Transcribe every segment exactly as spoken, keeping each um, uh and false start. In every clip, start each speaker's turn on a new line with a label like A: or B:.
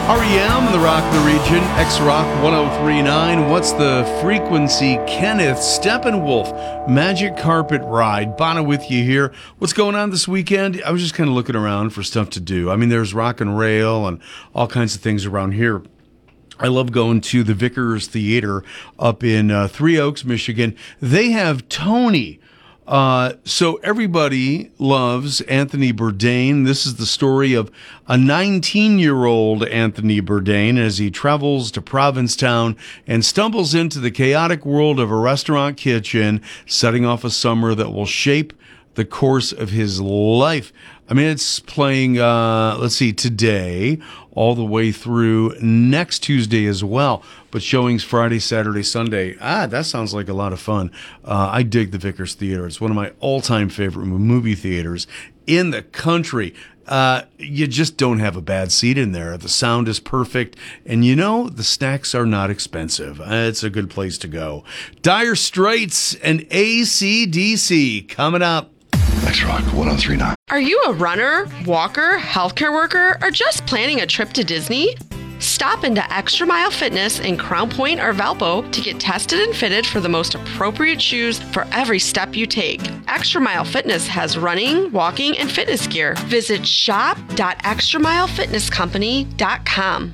A: R E M, the Rock of the Region, X-Rock one oh three point nine. What's the frequency? Kenneth Steppenwolf, Magic Carpet Ride. Bono with you here. What's going on this weekend? I was just kind of looking around for stuff to do. I mean, there's rock and rail and all kinds of things around here. I love going to the Vickers Theater up in uh, Three Oaks, Michigan. They have Tony. Uh, so everybody loves Anthony Bourdain. This is the story of a nineteen-year-old Anthony Bourdain as he travels to Provincetown and stumbles into the chaotic world of a restaurant kitchen, setting off a summer that will shape the course of his life. I mean, it's playing, uh, let's see, today, all the way through next Tuesday as well. But showings Friday, Saturday, Sunday. Ah, that sounds like a lot of fun. Uh, I dig the Vickers Theater. It's one of my all-time favorite movie theaters in the country. Uh, you just don't have a bad seat in there. The sound is perfect. And you know, the snacks are not expensive. Uh, it's a good place to go. Dire Straits and A C D C coming up.
B: X-Rock one oh three point nine.
C: Are you a runner, walker, healthcare worker, or just planning a trip to Disney? Stop into Extra Mile Fitness in Crown Point or Valpo to get tested and fitted for the most appropriate shoes for every step you take. Extra Mile Fitness has running, walking, and fitness gear. Visit shop dot extra mile fitness company dot com.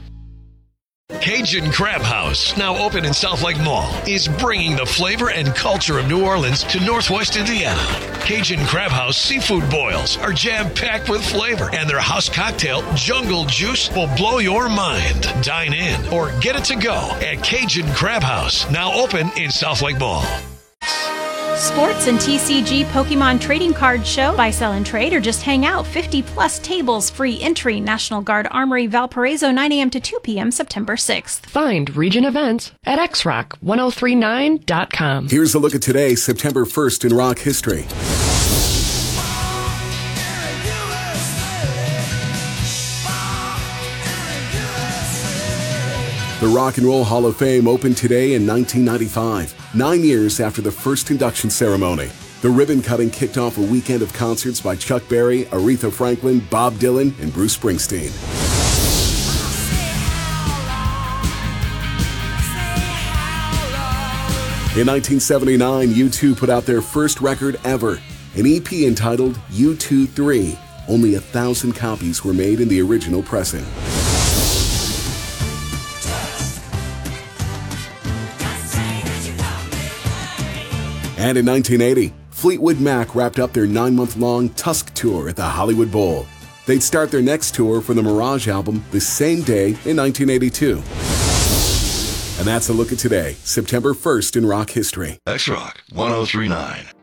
D: Cajun Crab House, now open in South Lake Mall, is bringing the flavor and culture of New Orleans to Northwest Indiana. Cajun Crab House seafood boils are jam-packed with flavor, and their house cocktail, Jungle Juice, will blow your mind. Dine in or get it to go at Cajun Crab House, now open in South Lake Mall.
E: Sports and T C G Pokemon Trading Card Show. Buy, sell, and trade, or just hang out. fifty plus tables, free entry. National Guard Armory, Valparaiso, nine a.m. to two p.m. September sixth.
F: Find region events at x rock ten thirty-nine dot com.
G: Here's a look at today, September first in rock history. The Rock and Roll Hall of Fame opened today in nineteen ninety-five, nine years after the first induction ceremony. The ribbon cutting kicked off a weekend of concerts by Chuck Berry, Aretha Franklin, Bob Dylan, and Bruce Springsteen. In nineteen seventy-nine, U two put out their first record ever, an E P entitled U two three. Only a thousand copies were made in the original pressing. And in nineteen eighty, Fleetwood Mac wrapped up their nine-month-long Tusk tour at the Hollywood Bowl. They'd start their next tour for the Mirage album the same day in nineteen eighty-two. And that's a look at today, September first in rock history.
B: X-Rock one oh three point nine.